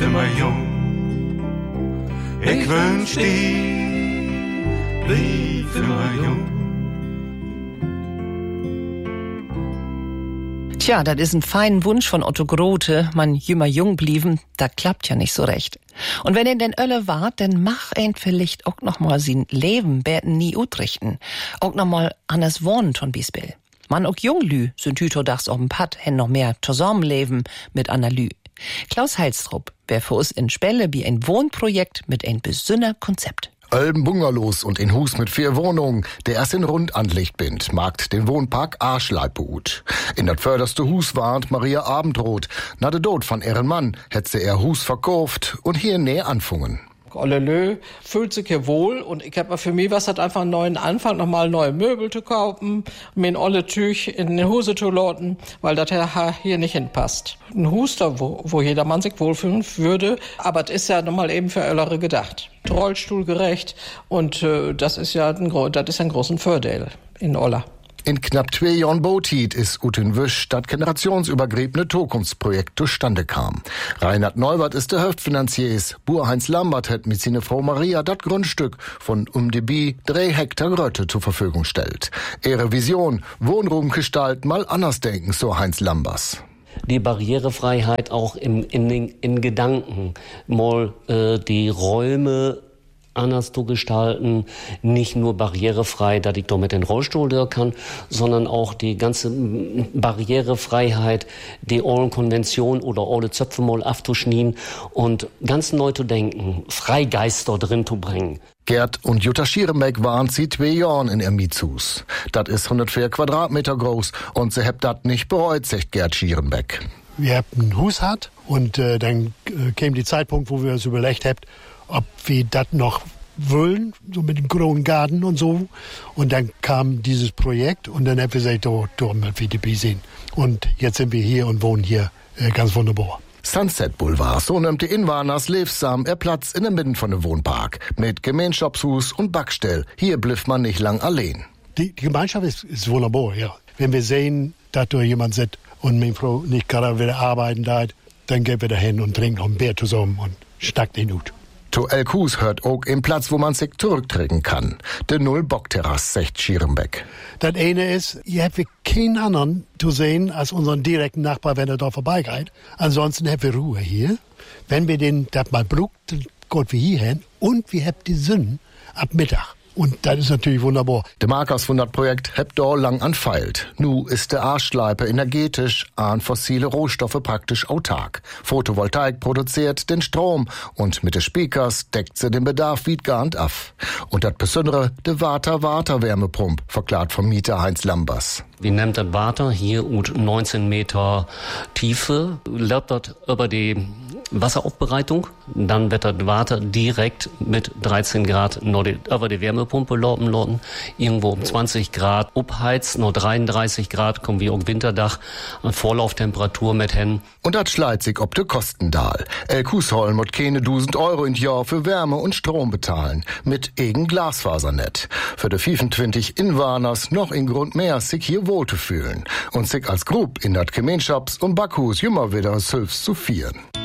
immer jung. Ich wünsch dir, blieb immer jung. Tja, das ist ein feiner Wunsch von Otto Grote, man jümmer jung blieben, da klappt ja nicht so recht. Und wenn ihr denn Ölle wart, dann mach ein vielleicht auch noch mal sein Leben beten nie utrichten. Auch noch mal anders wohnen von Biesbill. Man auch Junglü sind hütodachs auf dem Pad, hen noch mehr zusammenleben mit Analü. Klaus Heilstrup wär für uns in Spelle wie ein Wohnprojekt mit ein besünner Konzept. Ölben Bungalows und ein Hus mit 4 Wohnungen, der erst in Rund anlegt bindt, magt den Wohnpark Arschleitbeut. In dat förderste Hus warnt Maria Abendroth. Na de Tod von ihren Mann hätt sie ihr Hus verkauft und hier näher anfungen. Ollelö fühlt sich hier wohl und ich habe für mich was hat einfach einen neuen Anfang, nochmal neue Möbel zu kaufen, mir ein olle Tüch in den Huse zu loten, weil das hier nicht hinpasst. Ein Hus da, wo jedermann sich wohlfühlen würde, aber das ist ja nochmal eben für Öllere gedacht. Rollstuhlgerecht und das ist ein großen Vorteil in Olla. In knapp 2 Jahren Botit ist Uten Wisch das generationsübergreifende Zukunftsprojekt zustande kam. Reinhard Neuwert ist der Hauptfinanziers. Heinz Lambert hat mit seiner Frau Maria das Grundstück von die 3 Hektar Grötte zur Verfügung stellt. Ihre Vision, Wohnraum gestalten mal anders denken, so Heinz Lambers. Die Barrierefreiheit auch in Gedanken, mal die Räume anders zu gestalten, nicht nur barrierefrei, dass ich da mit den Rollstuhl durch kann, sondern auch die ganze Barrierefreiheit, die allen Konventionen oder alle Zöpfe mal aufzuschneiden und ganz neu zu denken, Freigeister drin zu bringen. Gerd und Jutta Schierenbeck waren sie 2 Jahren in ihr Mietshus. Das ist 104 Quadratmeter groß und sie hebt das nicht bereut, sagt Gerd Schierenbeck. Wir haben ein Hus hat und dann kam die Zeitpunkt, wo wir uns überlegt haben, ob wir das noch wollen, so mit dem großen Garten und so. Und dann kam dieses Projekt und dann haben wir gesagt, da mal wie dabei sehen. Und jetzt sind wir hier und wohnen hier ganz wunderbar. Sunset Boulevard, so nimmt die Inwarners lebsam ihr Platz in der Mitte von dem Wohnpark. Mit Gemeinschaftshus und Backstell. Hier blifft man nicht lang allein. Die Gemeinschaft ist wunderbar, ja. Wenn wir sehen, dass da jemand sitzt und meine Frau nicht gerade wieder arbeiten da, dann gehen wir da hin und trinken noch ein Bier zusammen und stackt den Hut. To Elkus hört auch im Platz, wo man sich zurücktrinken kann. Der Null-Bock-Terrasse, sagt Schierenbeck. Das eine ist, hier haben wir keinen anderen zu sehen als unseren direkten Nachbar, wenn er da vorbeigeht. Ansonsten haben wir Ruhe hier. Wenn wir den das mal brucht, dann gehen wir hier hin und wir haben die Sonne ab Mittag. Und das ist natürlich wunderbar. Der Markers von das Projekt hebt da lang anfeilt. Nu ist der Arschleipe energetisch an fossile Rohstoffe praktisch autark. Photovoltaik produziert den Strom und mit den Speakers deckt sie den Bedarf wie garnt af. Und das Besondere, de Water-Wärmepump, verklart vom Mieter Heinz Lambers. Wir nehmen das Water hier und 19 Meter Tiefe, läuft dort über die Wasseraufbereitung, dann wird das Wasser direkt mit 13 Grad über die Wärmepumpe laufen, irgendwo um 20 Grad abheizt, nur 33 Grad kommen wir um Winterdach, an Vorlauftemperatur mit hin. Und das schleit sich ob de Kostendal. Elkusholm und keine 1000 Euro in Jahr für Wärme und Strom bezahlen, mit egen Glasfasernet. Für de 25 Inwarners noch in Grund mehr, sich hier wohl zu fühlen und sich als Gruppe in dat Gemeinschafts- und Backhus immer wieder selbst zu vieren.